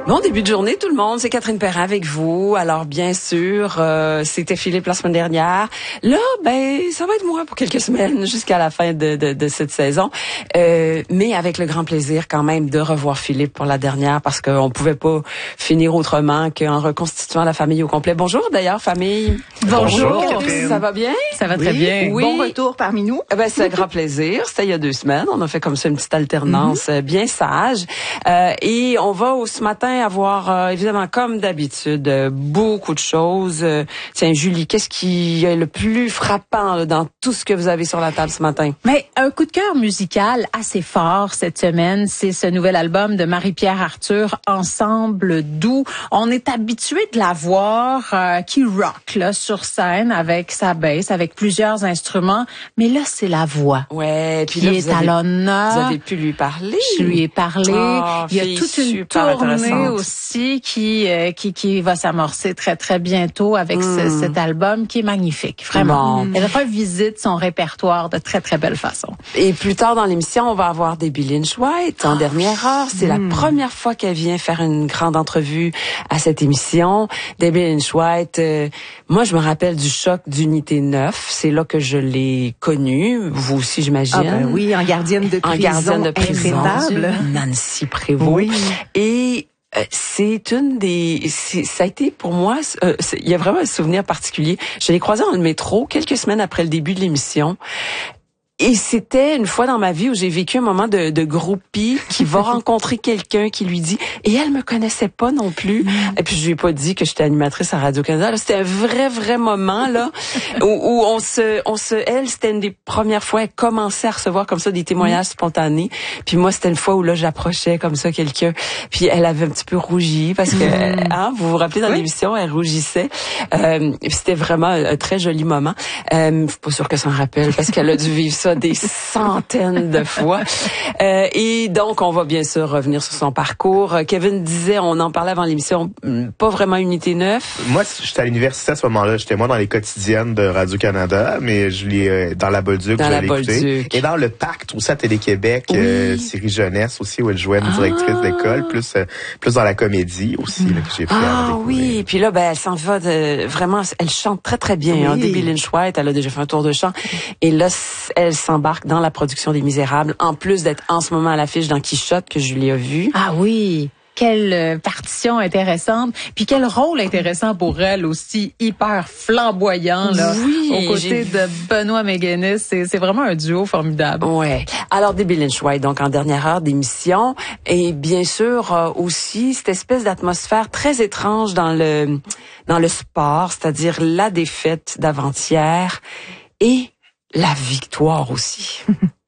Bon début de journée tout le monde, c'est Catherine Perrin avec vous. Alors bien sûr, c'était Philippe la semaine dernière. Là, ça va être moi pour quelques semaines jusqu'à la fin de cette saison. Mais avec le grand plaisir quand même de revoir Philippe pour la dernière parce qu'on pouvait pas finir autrement qu'en reconstituant la famille au complet. Bonjour d'ailleurs famille. Bonjour. Ça va bien? Ça va très bien. Oui. Bon retour parmi nous. C'est un grand plaisir. C'était il y a 2 semaines. On a fait comme ça une petite alternance bien sage. Et on va ce matin avoir, évidemment, comme d'habitude, beaucoup de choses. Tiens, Julie, qu'est-ce qui est le plus frappant là, dans tout ce que vous avez sur la table ce matin? Mais un coup de cœur musical assez fort cette semaine, c'est ce nouvel album de Marie-Pierre Arthur, Ensemble doux. On est habitué de la voir qui rock là sur scène avec sa basse, avec plusieurs instruments, mais là c'est la voix. Ouais, puis qui là, est à l'honneur. Vous avez pu lui parler. Je lui ai parlé. Il y a toute une tournée aussi qui va s'amorcer très très bientôt avec cet album qui est magnifique, vraiment. Elle revisite son répertoire de très très belle façon. Et plus tard dans l'émission, on va avoir Debbie Lynch White en dernière heure. C'est la première fois qu'elle vient faire une grande entrevue à cette émission. Debbie Lynch White, moi je me rappelle du choc d'Unité 9. C'est là que je l'ai connue. Vous aussi, j'imagine. Oui, en gardienne de prison. En gardienne de prison. Nancy Prévost. Oui. Et c'est une des, ça a été pour moi, il y a vraiment un souvenir particulier. Je l'ai croisée dans le métro quelques semaines après le début de l'émission. Et c'était une fois dans ma vie où j'ai vécu un moment de groupie qui va rencontrer quelqu'un qui lui dit, et elle me connaissait pas non plus. Et puis je lui ai pas dit que j'étais animatrice à Radio-Canada. C'était un vrai moment là où elle, c'était une des premières fois, elle commençait à recevoir comme ça des témoignages spontanés. Puis moi, c'était une fois où là j'approchais comme ça quelqu'un. Puis elle avait un petit peu rougi parce que, vous vous rappelez dans l'émission, elle rougissait. Puis c'était vraiment un très joli moment. Je suis pas sûre qu'elle s'en rappelle parce qu'elle a dû vivre ça des centaines de fois. Et donc, on va bien sûr revenir sur son parcours. Kevin disait, on en parlait avant l'émission, pas vraiment Unité 9. Moi, j'étais à l'université à ce moment-là. J'étais moi dans les quotidiennes de Radio-Canada, mais je l'ai dans la Bolduc, je l'ai écouté. Et dans le Pacte, aussi à Télé-Québec, série jeunesse aussi, où elle jouait une directrice d'école, plus dans la comédie aussi, là, que j'ai pris à découvrir. Oui, puis là, elle s'en va vraiment, elle chante très très bien. Debbie Lynch White, elle a déjà fait un tour de chant. Et là, elle s'embarque dans la production des Misérables, en plus d'être en ce moment à l'affiche dans Quichotte, que Julie a vu. Ah oui! Quelle partition intéressante, puis quel rôle intéressant pour elle aussi, hyper flamboyant là, aux côtés de Benoît Méguénis. C'est vraiment un duo formidable. Ouais. Alors Debbie Lynch White, donc en dernière heure d'émission, et bien sûr aussi cette espèce d'atmosphère très étrange dans le sport, c'est-à-dire la défaite d'avant-hier et la victoire aussi.